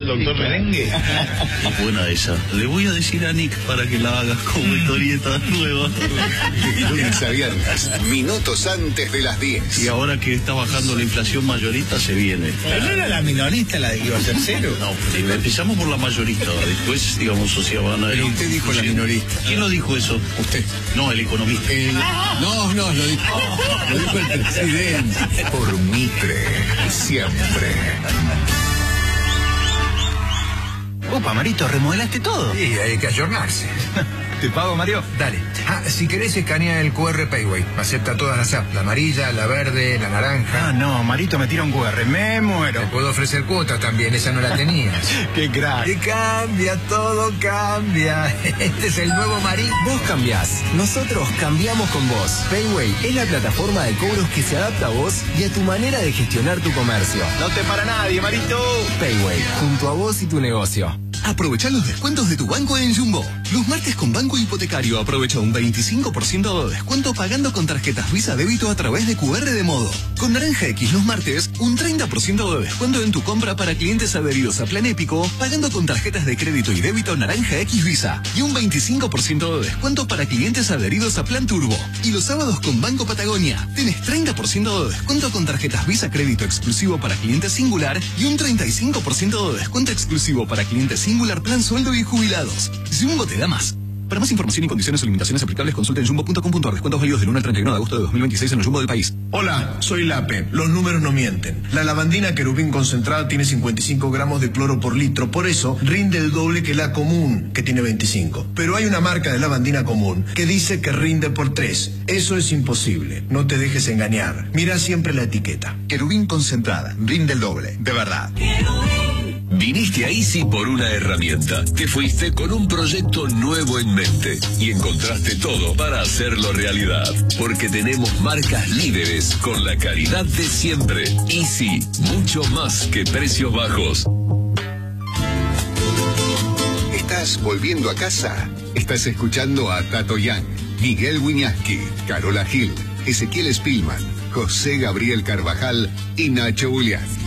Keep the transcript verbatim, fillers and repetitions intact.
doctor Merengue. Es buena esa. Le voy a decir a Nick para que la haga como historieta nueva. Lunes a viernes, minutos antes de las diez. Y ahora que está bajando la inflación mayorista, se viene. ¿Pero no era la minorista la de que iba a ser cero? No, empezamos por la mayorista, después, digamos, o sea, van a ir. Pero usted dijo la minorista. ¿Quién lo dijo eso? Usted. No, el economista. El... No, no, lo dijo, lo dijo el presidente. Por Mitre, siempre. Opa, Marito, remodelaste todo. Sí, hay que ayornarse. ¿Te pago, Mario? Dale. Ah, si querés escanea el cu erre Payway. Acepta todas las apps. La amarilla, la verde, la naranja. Ah, no, Marito me tira un cu erre. Me muero. Te puedo ofrecer cuotas también. Esa no la tenías. ¡Qué crack! Y cambia, todo cambia. Este es el nuevo Marito. Vos cambiás. Nosotros cambiamos con vos. Payway es la plataforma de cobros que se adapta a vos y a tu manera de gestionar tu comercio. No te para nadie, Marito. Payway, junto a vos y tu negocio. Aprovecha los descuentos de tu banco en Jumbo. Los martes con Banco Hipotecario aprovecha un veinticinco por ciento de descuento pagando con tarjetas Visa Débito a través de cu erre de Modo. Con Naranja X los martes, un treinta por ciento de descuento en tu compra para clientes adheridos a Plan Épico pagando con tarjetas de crédito y débito Naranja X Visa. Y un veinticinco por ciento de descuento para clientes adheridos a Plan Turbo. Y los sábados con Banco Patagonia, tenés treinta por ciento de descuento con tarjetas Visa Crédito exclusivo para clientes Singular y un treinta y cinco por ciento de descuento exclusivo para clientes Singular Plan Sueldo y Jubilados. Jumbo te da más. Para más información y condiciones o limitaciones aplicables, consulta en jumbo punto com punto ar. Descuentos válidos del uno al treinta y uno de agosto de dos mil veintiséis en el Jumbo del país. Hola, soy Lape. Los números no mienten. La lavandina Querubín concentrada tiene cincuenta y cinco gramos de cloro por litro. Por eso rinde el doble que la común, que tiene veinticinco. Pero hay una marca de lavandina común que dice que rinde por tres. Eso es imposible. No te dejes engañar. Mira siempre la etiqueta. Querubín concentrada, rinde el doble, de verdad. Viniste a Easy por una herramienta. Te fuiste con un proyecto nuevo en mente y encontraste todo para hacerlo realidad. Porque tenemos marcas líderes con la calidad de siempre. Easy, mucho más que precios bajos. ¿Estás volviendo a casa? Estás escuchando a Tato Yang, Miguel Wiñaski, Carola Gil, Ezequiel Spillman, José Gabriel Carvajal y Nacho Julián.